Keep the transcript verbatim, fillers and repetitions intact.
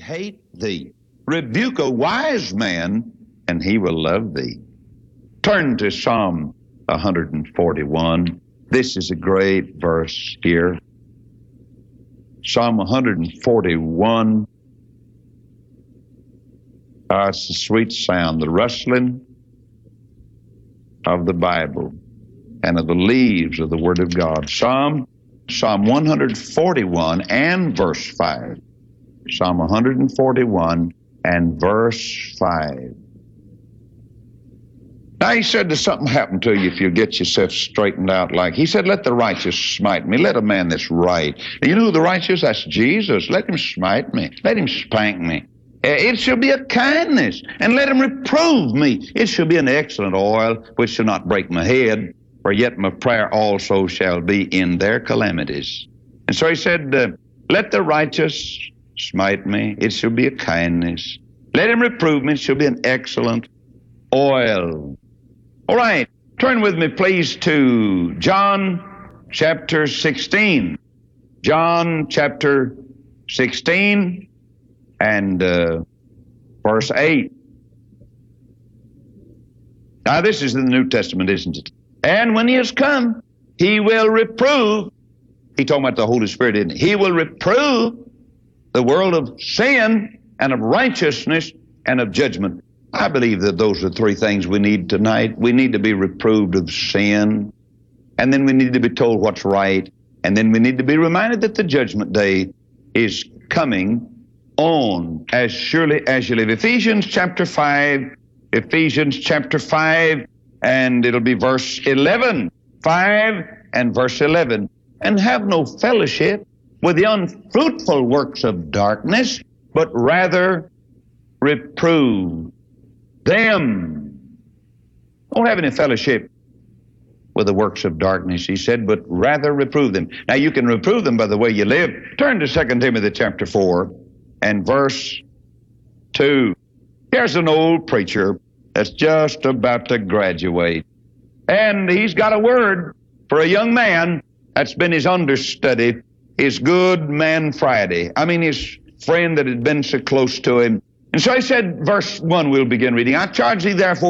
hate thee. Rebuke a wise man, and he will love thee. Turn to Psalm one forty-one. This is a great verse here. Psalm one forty-one. Ah, it's a sweet sound, the rustling of the Bible and of the leaves of the Word of God. Psalm, Psalm one forty-one and verse five. Psalm one forty-one and verse five. Now he said, there's something happen to you if you get yourself straightened out like. He said, let the righteous smite me. Let a man that's right. And you know who the righteous? That's Jesus. Let him smite me. Let him spank me. It shall be a kindness, and let him reprove me. It shall be an excellent oil, which shall not break my head, for yet my prayer also shall be in their calamities. And so he said, uh, let the righteous smite me. It shall be a kindness. Let him reprove me. It shall be an excellent oil. All right, turn with me, please, to John chapter sixteen. John chapter sixteen. And uh, verse eight. Now this is in the New Testament, isn't it? And when he has come, he will reprove. He talking about the Holy Spirit, didn't he? He will reprove the world of sin and of righteousness and of judgment. I believe that those are three things we need tonight. We need to be reproved of sin, and then we need to be told what's right, and then we need to be reminded that the judgment day is coming on as surely as you live. Ephesians chapter five, Ephesians chapter five, and it'll be verse eleven. five and verse eleven. And have no fellowship with the unfruitful works of darkness, but rather reprove them. Don't have any fellowship with the works of darkness, he said, but rather reprove them. Now you can reprove them by the way you live. Turn to Second Timothy chapter four. And verse two. Here's an old preacher that's just about to graduate. And he's got a word for a young man that's been his understudy, his good man Friday. I mean, his friend that had been so close to him. And so he said, verse one, we'll begin reading. I charge thee therefore,